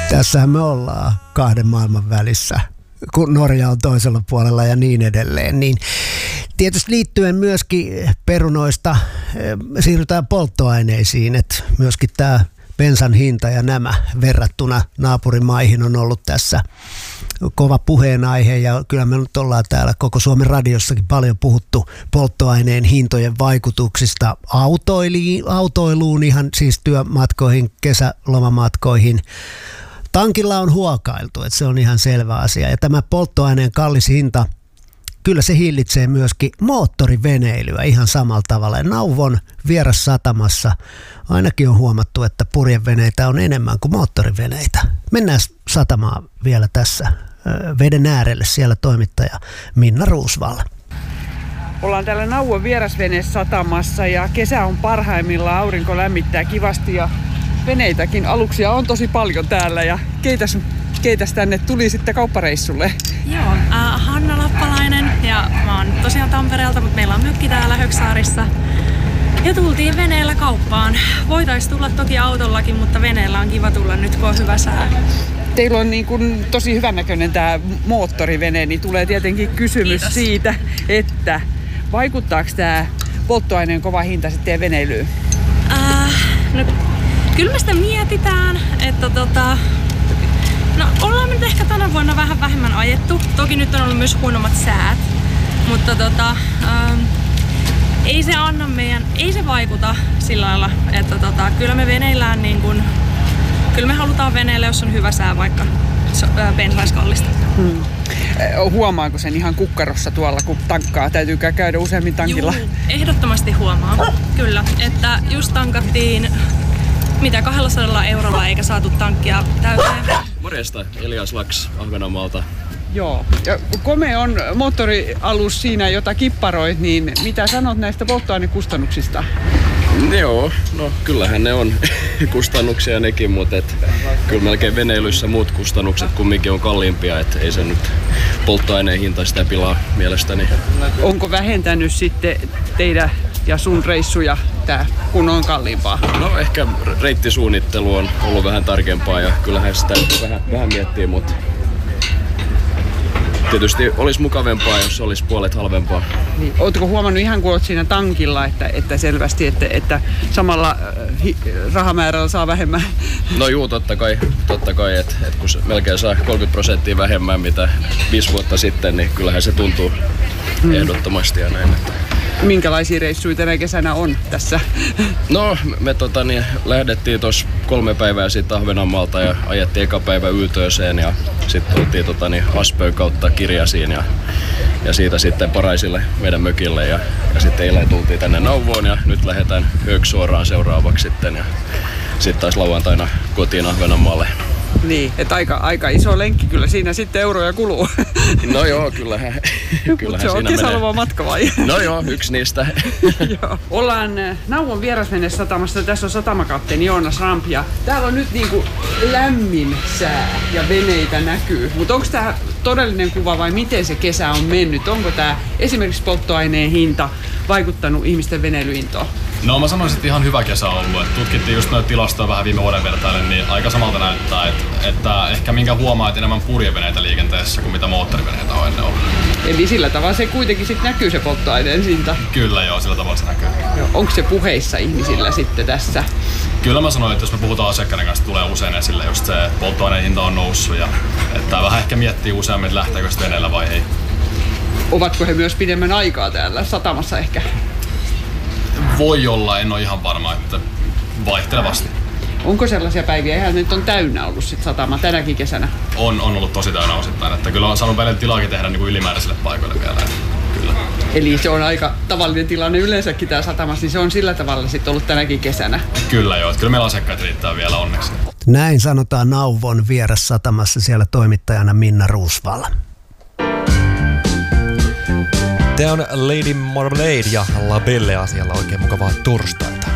Tässähän me ollaan kahden maailman välissä, kun Norja on toisella puolella ja niin edelleen. Niin tietysti liittyen myöskin perunoista siirrytään polttoaineisiin, että myöskin tämä bensan hinta ja nämä verrattuna naapurimaihin on ollut tässä kova puheenaihe, ja kyllä me nyt ollaan täällä koko Suomen radiossakin paljon puhuttu polttoaineen hintojen vaikutuksista autoiluun, ihan siis työmatkoihin, kesälomamatkoihin. Tankilla on huokailtu, että se on ihan selvä asia, ja tämä polttoaineen kallis hinta, kyllä se hillitsee myöskin moottoriveneilyä ihan samalla tavalla. Nauvon vierassatamassa ainakin on huomattu, että purjeveneitä on enemmän kuin moottoriveneitä. Mennään satamaan vielä tässä veden äärelle, siellä toimittaja Minna Roosvall. Ollaan täällä Nauvon vierasvenesatamassa ja kesä on parhaimmillaan, aurinko lämmittää kivasti ja veneitäkin, aluksia on tosi paljon täällä. Ja keitäs tänne tuli sitten kauppareissulle? Joo, Hanna Lappalainen ja mä oon tosiaan Tampereelta, mutta meillä on mökki täällä Höksaarissa. Ja tultiin veneellä kauppaan. Voitaisiin tulla toki autollakin, mutta veneellä on kiva tulla nyt, kun on hyvä sää. Teillä on niin kuin tosi hyvännäköinen tämä moottorivene, niin tulee tietenkin kysymys siitä, että vaikuttaako tämä polttoaineen kova hinta sitten veneilyyn? No, kyllä me sitä mietitään, että no ollaan nyt ehkä tänä vuonna vähän vähemmän ajettu. Toki nyt on ollut myös huonommat säät, mutta ei se vaikuta sillä lailla, että kyllä me veneillään niin kuin, kyllä me halutaan veneillä, jos on hyvä sää, vaikka bensa olisi kallista. Huomaako sen ihan kukkarossa tuolla, kun tankkaa? Täytyykö käydä useammin tankilla? Joo, ehdottomasti huomaa. Kyllä, että just tankattiin 200 eurolla eikä saatu tankkia täyteen. Morjesta, Elias Laks Ahvenanmaalta. Joo. Ja Kome on moottorialus siinä, jota kipparoit, niin mitä sanot näistä polttoainekustannuksista? Joo, no kyllähän ne on kustannuksia nekin, mutta kyllä melkein veneilyssä muut kustannukset kumminkin on kalliimpia, että ei se nyt polttoaineen hinta sitä pilaa mielestäni. Onko vähentänyt sitten teidän ja sun reissuja tää, kun on kalliimpaa? No ehkä reittisuunnittelu on ollut vähän tarkempaa ja kyllähän sitä vähän miettii, mutta tietysti olisi mukavempaa, jos olisi puolet halvempaa. Niin. Ootko huomannut ihan kun olet siinä tankilla, että selvästi, että samalla rahamäärällä saa vähemmän? No juu, totta kai että kun melkein saa 30% vähemmän mitä 5 vuotta sitten, niin kyllähän se tuntuu ehdottomasti ja näin. Minkälaisia reissuja tänä kesänä on tässä? No, me lähdettiin tuossa 3 päivää sitten Ahvenanmaalta ja ajettiin eka päivä Yltööseen ja sitten tultiin Aspöön kautta Kirjasiin ja siitä sitten Paraisille meidän mökille ja sitten eilen tultiin tänne Nauvoon ja nyt lähdetään Högsuoraan seuraavaksi sitten ja sitten taas lauantaina kotiin Ahvenanmaalle. Niin, että aika iso lenkki kyllä siinä sitten euroja kuluu. No joo, kyllähän se on kesäloma matka vai? No joo, yksi niistä. Joo. Ollaan Nauvon vierasvenesatamassa, tässä on satamakapteeni Joonas Ramp ja täällä on nyt niinku lämmin sää ja veneitä näkyy. Mutta onko tämä todellinen kuva vai miten se kesä on mennyt? Onko tämä esimerkiksi polttoaineen hinta vaikuttanut ihmisten veneilyintoon? No mä sanoisin, että ihan hyvä kesä on ollut. Tutkittiin just noita tilastoja vähän viime vuoden vertaillen, niin aika samalta näyttää, että ehkä minkä huomaa, että enemmän purjeveneitä liikenteessä kuin mitä moottoriveneitä on ennen ollut. Eli sillä tavalla se kuitenkin sitten näkyy se polttoaineen hinta? Kyllä joo, sillä tavalla se näkyy. Onko se puheissa ihmisillä sitten tässä? Kyllä mä sanoin, että jos me puhutaan asiakkaiden kanssa, tulee usein esille just se, että polttoaineen hinta on noussut ja että vähän ehkä miettii useammin, että lähteekö sitten veneellä vai ei. Ovatko he myös pidemmän aikaa täällä satamassa ehkä? Voi olla, en ole ihan varma, että vaihtelevasti. Onko sellaisia päiviä, ihan nyt on täynnä ollut sit satama tänäkin kesänä? On ollut tosi täynnä osittain, että kyllä on saanut välillä tilaakin tehdä niin kuin ylimääräisille paikoille vielä. Kyllä. Eli se on aika tavallinen tilanne yleensäkin täällä satamassa, niin se on sillä tavalla sitten ollut tänäkin kesänä? Kyllä joo, että kyllä meillä asiakkaat riittää vielä onneksi. Näin sanotaan Nauvon vierassatamassa, siellä toimittajana Minna Roosvall. Tämä on Lady Marmalade ja La Belle asialla oikein mukavaa torstaita.